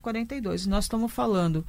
42. Nós estamos falando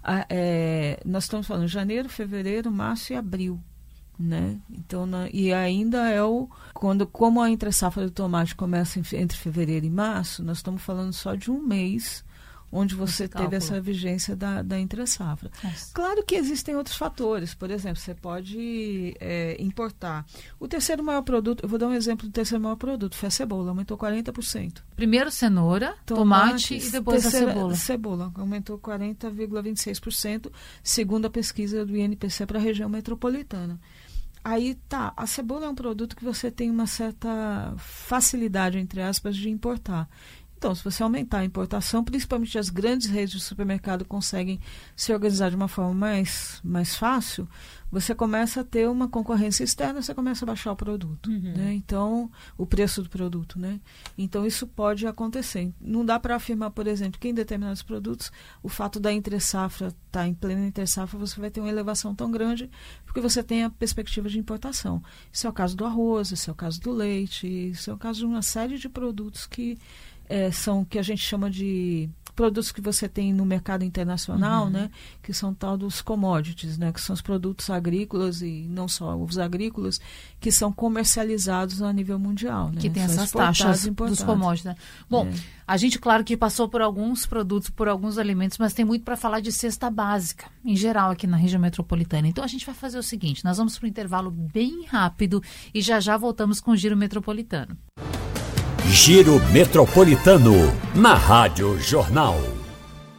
janeiro, fevereiro, março e abril, né? Então, e ainda como a entre-safra do tomate começa entre fevereiro e março, nós estamos falando só de um mês onde você teve essa vigência da entre-safra. Claro que existem outros fatores. Por exemplo, você pode importar. O terceiro maior produto, eu vou dar um exemplo do terceiro maior produto, foi a cebola, aumentou 40%. Primeiro cenoura, tomate e depois a cebola. Cebola, aumentou 40,26%, segundo a pesquisa do INPC para a região metropolitana. Aí a cebola é um produto que você tem uma certa facilidade, entre aspas, de importar. Então, se você aumentar a importação, principalmente as grandes redes de supermercado conseguem se organizar de uma forma mais fácil, você começa a ter uma concorrência externa, você começa a baixar o produto, né? Então, o preço do produto, né? Então, isso pode acontecer. Não dá para afirmar, por exemplo, que em determinados produtos, o fato da entre-safra estar em plena entre-safra, você vai ter uma elevação tão grande, porque você tem a perspectiva de importação. Isso é o caso do arroz, isso é o caso do leite, isso é o caso de uma série de produtos que são que a gente chama de produtos que você tem no mercado internacional, né, que são tal dos commodities, né, que são os produtos agrícolas e não só os agrícolas, que são comercializados a nível mundial. Né? Que tem essas taxas dos commodities. Né? Bom, a gente, claro que passou por alguns produtos, por alguns alimentos, mas tem muito para falar de cesta básica, em geral, aqui na região metropolitana. Então, a gente vai fazer o seguinte, nós vamos para um intervalo bem rápido e já voltamos com o Giro Metropolitano. Giro Metropolitano, na Rádio Jornal.